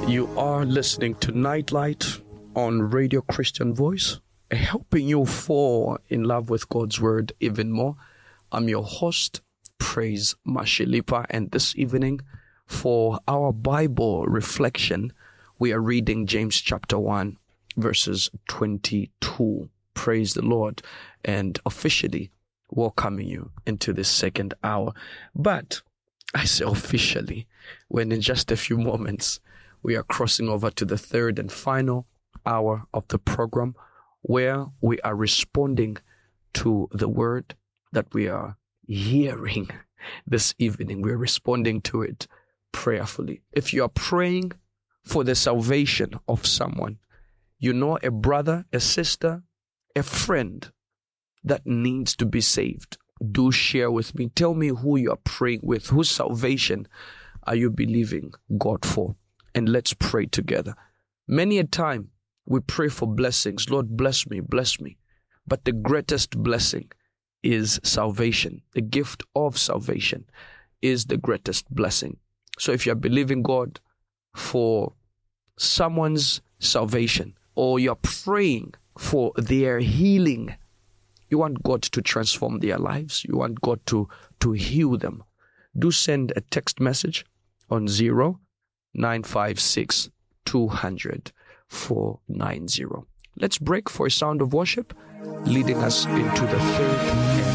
You are listening to Nightlight on Radio Christian Voice, helping you fall in love with God's Word even more. I'm your host, Praise Mashilipa, and this evening for our Bible reflection, we are reading James chapter 1, verses 22. Praise the Lord, and officially welcoming you into this second hour. But I say officially, when in just a few moments, we are crossing over to the third and final hour of the program, where we are responding to the word that we are hearing this evening. We're responding to it prayerfully. If you are praying for the salvation of someone, you know, a brother, a sister, a friend that needs to be saved, do share with me. Tell me who you are praying with, whose salvation are you believing God for? And let's pray together. Many a time we pray for blessings. Lord, bless me, bless me. But the greatest blessing is salvation. The gift of salvation is the greatest blessing. So if you're believing God for someone's salvation, or you're praying for their healing, you want God to transform their lives, you want God to heal them, do send a text message on 0956 200 490. Let's break for a sound of worship, leading us into the third and